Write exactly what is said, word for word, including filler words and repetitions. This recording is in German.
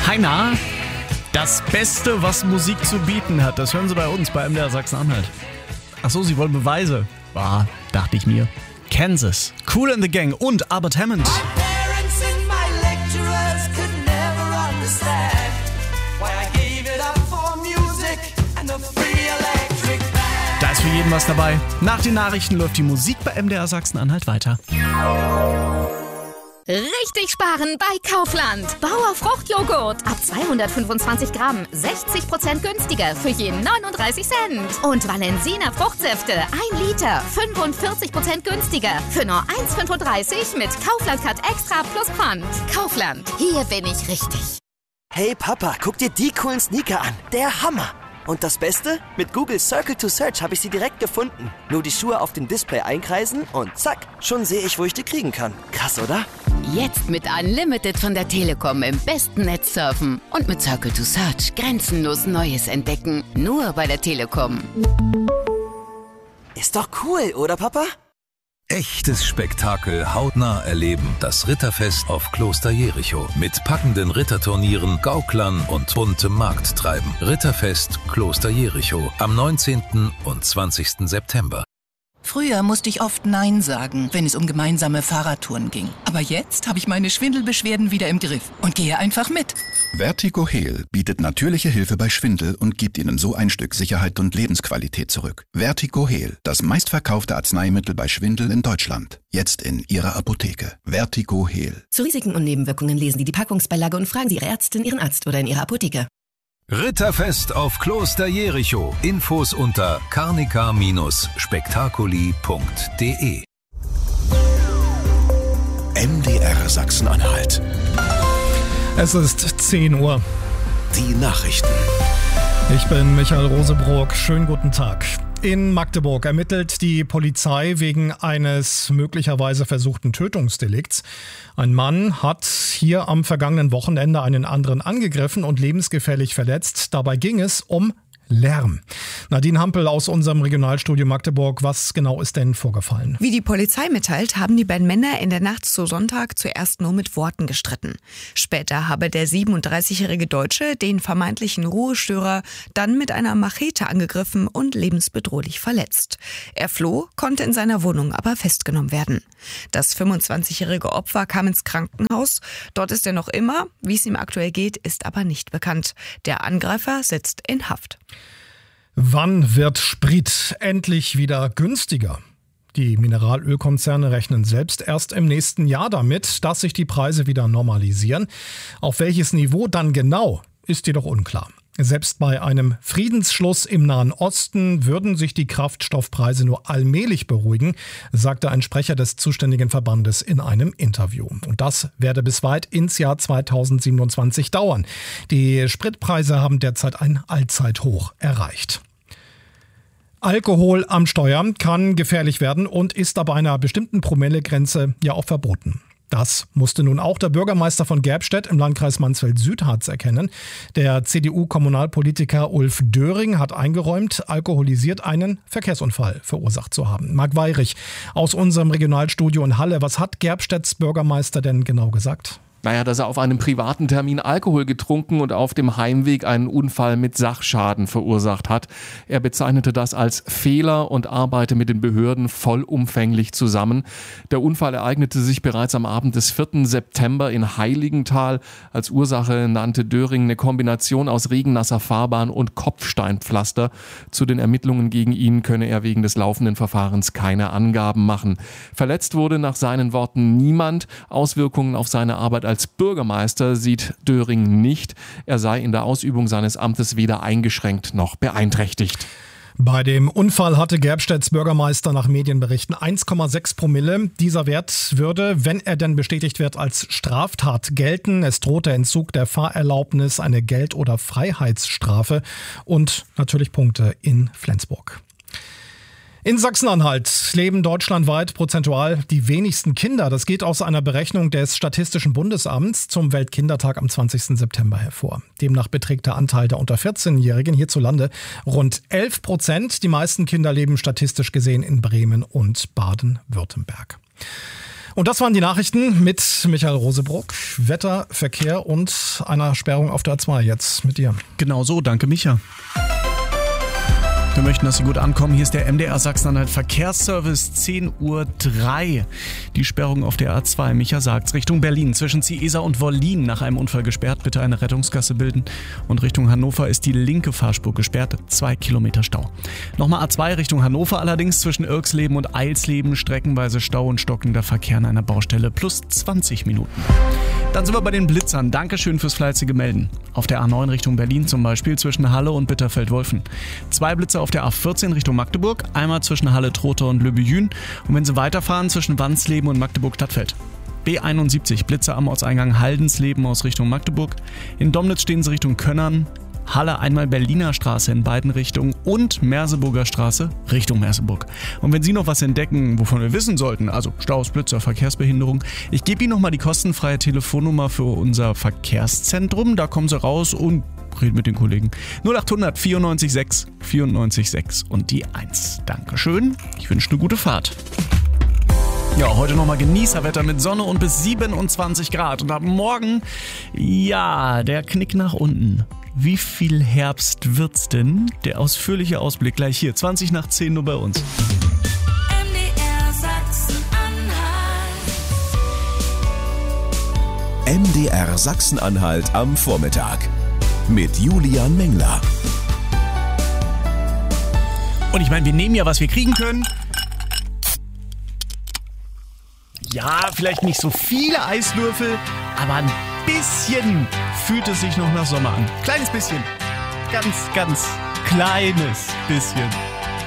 Heiner, das Beste, was Musik zu bieten hat, das hören Sie bei uns, bei M D R Sachsen-Anhalt. Achso, Sie wollen Beweise? War, dachte ich mir. Kansas, Kool and the Gang und Albert Hammond. Da ist für jeden was dabei. Nach den Nachrichten läuft die Musik bei M D R Sachsen-Anhalt weiter. Richtig sparen bei Kaufland. Bauer Fruchtjoghurt ab zweihundertfünfundzwanzig Gramm, sechzig Prozent günstiger für je neununddreißig Cent. Und Valensina Fruchtsäfte, ein Liter, fünfundvierzig Prozent günstiger für nur eins Komma fünfunddreißig mit Kaufland Cut Extra plus Pfand. Kaufland, hier bin ich richtig. Hey Papa, guck dir die coolen Sneaker an. Der Hammer. Und das Beste? Mit Google Circle to Search habe ich sie direkt gefunden. Nur die Schuhe auf dem Display einkreisen und zack, schon sehe ich, wo ich die kriegen kann. Krass, oder? Jetzt mit Unlimited von der Telekom im besten Netz surfen und mit Circle to Search grenzenlos Neues entdecken. Nur bei der Telekom. Ist doch cool, oder Papa? Echtes Spektakel hautnah erleben. Das Ritterfest auf Kloster Jericho. Mit packenden Ritterturnieren, Gauklern und buntem Markttreiben. Ritterfest Kloster Jericho am neunzehnten und zwanzigsten September. Früher musste ich oft Nein sagen, wenn es um gemeinsame Fahrradtouren ging. Aber jetzt habe ich meine Schwindelbeschwerden wieder im Griff und gehe einfach mit. Vertigo Heal bietet natürliche Hilfe bei Schwindel und gibt Ihnen so ein Stück Sicherheit und Lebensqualität zurück. Vertigo Heal, das meistverkaufte Arzneimittel bei Schwindel in Deutschland. Jetzt in Ihrer Apotheke. Vertigo Heal. Zu Risiken und Nebenwirkungen lesen Sie die Packungsbeilage und fragen Sie Ihre Ärztin, Ihren Arzt oder in Ihrer Apotheke. Ritterfest auf Kloster Jericho. Infos unter carnica Bindestrich spektakuli Punkt de. M D R Sachsen-Anhalt. Es ist zehn Uhr. Die Nachrichten. Ich bin Michael Rosebrock. Schönen guten Tag. In Magdeburg ermittelt die Polizei wegen eines möglicherweise versuchten Tötungsdelikts. Ein Mann hat hier am vergangenen Wochenende einen anderen angegriffen und lebensgefährlich verletzt. Dabei ging es um Lärm. Nadine Hampel aus unserem Regionalstudio Magdeburg. Was genau ist denn vorgefallen? Wie die Polizei mitteilt, haben die beiden Männer in der Nacht zu Sonntag zuerst nur mit Worten gestritten. Später habe der siebenunddreißigjährige Deutsche den vermeintlichen Ruhestörer dann mit einer Machete angegriffen und lebensbedrohlich verletzt. Er floh, konnte in seiner Wohnung aber festgenommen werden. Das fünfundzwanzigjährige Opfer kam ins Krankenhaus. Dort ist er noch immer. Wie es ihm aktuell geht, ist aber nicht bekannt. Der Angreifer sitzt in Haft. Wann wird Sprit endlich wieder günstiger? Die Mineralölkonzerne rechnen selbst erst im nächsten Jahr damit, dass sich die Preise wieder normalisieren. Auf welches Niveau dann genau, ist jedoch unklar. Selbst bei einem Friedensschluss im Nahen Osten würden sich die Kraftstoffpreise nur allmählich beruhigen, sagte ein Sprecher des zuständigen Verbandes in einem Interview. Und das werde bis weit ins Jahr zweitausendsiebenundzwanzig dauern. Die Spritpreise haben derzeit ein Allzeithoch erreicht. Alkohol am Steuer kann gefährlich werden und ist ab einer bestimmten Promillegrenze ja auch verboten. Das musste nun auch der Bürgermeister von Gerbstedt im Landkreis Mansfeld-Südharz erkennen. Der C D U-Kommunalpolitiker Ulf Döring hat eingeräumt, alkoholisiert einen Verkehrsunfall verursacht zu haben. Marc Weyrich aus unserem Regionalstudio in Halle. Was hat Gerbstedts Bürgermeister denn genau gesagt? Naja, dass er auf einem privaten Termin Alkohol getrunken und auf dem Heimweg einen Unfall mit Sachschaden verursacht hat. Er bezeichnete das als Fehler und arbeite mit den Behörden vollumfänglich zusammen. Der Unfall ereignete sich bereits am Abend des vierten September in Heiligenthal. Als Ursache nannte Döring eine Kombination aus regennasser Fahrbahn und Kopfsteinpflaster. Zu den Ermittlungen gegen ihn könne er wegen des laufenden Verfahrens keine Angaben machen. Verletzt wurde nach seinen Worten niemand. Auswirkungen auf seine Arbeit als Bürgermeister sieht Döring nicht. Er sei in der Ausübung seines Amtes weder eingeschränkt noch beeinträchtigt. Bei dem Unfall hatte Gerbstedts Bürgermeister nach Medienberichten eins Komma sechs Promille. Dieser Wert würde, wenn er denn bestätigt wird, als Straftat gelten. Es droht der Entzug der Fahrerlaubnis, eine Geld- oder Freiheitsstrafe und natürlich Punkte in Flensburg. In Sachsen-Anhalt leben deutschlandweit prozentual die wenigsten Kinder. Das geht aus einer Berechnung des Statistischen Bundesamts zum Weltkindertag am zwanzigsten September hervor. Demnach beträgt der Anteil der unter vierzehnjährigen hierzulande rund elf Prozent. Die meisten Kinder leben statistisch gesehen in Bremen und Baden-Württemberg. Und das waren die Nachrichten mit Michael Rosebrock. Wetter, Verkehr und einer Sperrung auf der A zwei jetzt mit dir. Genau so, danke Micha. Wir möchten, dass Sie gut ankommen. Hier ist der M D R Sachsen-Anhalt Verkehrsservice, zehn Uhr drei. Die Sperrung auf der A zwei, Micha sagt's, Richtung Berlin, zwischen Ziesa und Wollin nach einem Unfall gesperrt. Bitte eine Rettungsgasse bilden. Und Richtung Hannover ist die linke Fahrspur gesperrt, zwei Kilometer Stau. Nochmal A zwei Richtung Hannover allerdings, zwischen Irksleben und Eilsleben streckenweise Stau und stockender Verkehr an einer Baustelle, plus zwanzig Minuten. Dann sind wir bei den Blitzern. Dankeschön fürs fleißige Melden. Auf der A neun Richtung Berlin zum Beispiel zwischen Halle und Bitterfeld-Wolfen. Zwei Blitzer auf der A vierzehn Richtung Magdeburg, einmal zwischen Halle-Trotha und Löbejün und wenn Sie weiterfahren zwischen Wansleben und Magdeburg-Stadtfeld. B einundsiebzig, Blitzer am Ortseingang Haldensleben aus Richtung Magdeburg. In Domnitz stehen Sie Richtung Könnern. Halle einmal Berliner Straße in beiden Richtungen und Merseburger Straße Richtung Merseburg. Und wenn Sie noch was entdecken, wovon wir wissen sollten, also Staus, Blitzer, Verkehrsbehinderung, ich gebe Ihnen nochmal die kostenfreie Telefonnummer für unser Verkehrszentrum. Da kommen Sie raus und reden mit den Kollegen. null achthundert vierundneunzig sechs vierundneunzig sechs und die eins. Dankeschön. Ich wünsche eine gute Fahrt. Ja, heute nochmal Genießerwetter mit Sonne und bis siebenundzwanzig Grad. Und ab morgen, ja, der Knick nach unten. Wie viel Herbst wird's denn? Der ausführliche Ausblick gleich hier, zwanzig nach zehn nur bei uns. M D R Sachsen-Anhalt. M D R Sachsen-Anhalt am Vormittag mit Julian Mengler. Und ich meine, wir nehmen ja, was wir kriegen können. Ja, vielleicht nicht so viele Eiswürfel, aber ein bisschen fühlt es sich noch nach Sommer an. Kleines bisschen. Ganz, ganz kleines bisschen.